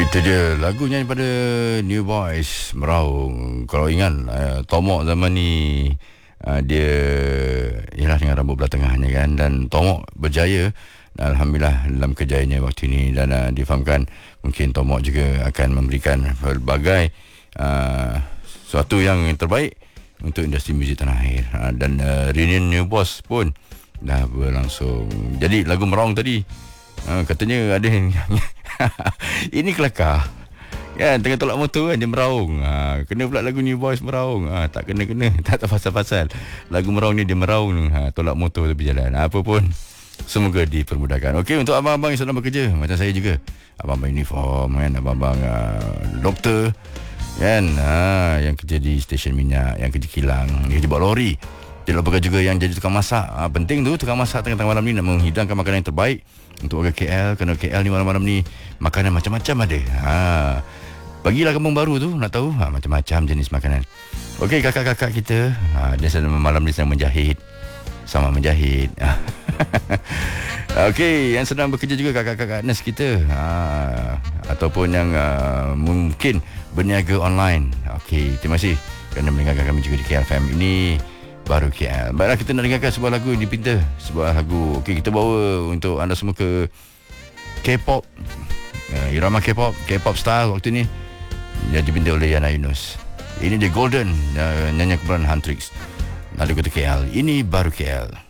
Itu dia lagunya daripada New Boys, Meraung. Kalau ingat Tomok zaman ni dia ialah dengan rambut belah tengahnya kan, dan Tomok berjaya alhamdulillah dalam kerjanya waktu ini, dan difahamkan mungkin Tomok juga akan memberikan pelbagai sesuatu yang terbaik untuk industri muzik tanah air. Dan reunion New Boys pun dah berlangsung. Jadi lagu Meraung tadi katanya ada yang ini kelakar kan, tengah tolak motor kan dia meraung, kena pula lagu New Boys Meraung. Tak kena tak pasal-pasal lagu Meraung ni dia meraung, tolak motor tepi jalan. Apa pun semoga dipermudahkan. Okey, untuk abang-abang yang sedang bekerja macam saya juga, abang-abang uniform kan, abang-abang doktor kan, yang kerja di stesen minyak, yang kerja kilang, yang kerja bawa lori, dia lupakan juga yang jadi tukang masak. Penting tu tukang masak tengah-tengah malam ni nak menghidangkan makanan yang terbaik untuk warga KL. Kerana KL ni malam-malam ni makanan macam-macam ada. Bagilah kampung baru tu nak tahu macam-macam jenis makanan. Okey, kakak-kakak kita dia sedang malam ni sedang menjahit, sama menjahit. Okey, yang sedang bekerja juga kakak-kakak nurse kita, ataupun yang mungkin berniaga online. Okey, terima kasih kerana mendengarkan kami juga di KLFM ini baru KL. Baiklah, kita nak dengarkan sebuah lagu yang dipinta, sebuah lagu. Okey, kita bawa untuk anda semua ke K-pop, irama K-pop style waktu ni yang dipinta oleh Yana Yunus. Ini dia Golden, nyanyi kumpulan Huntrix. Lalu kata KL, ini baru KL.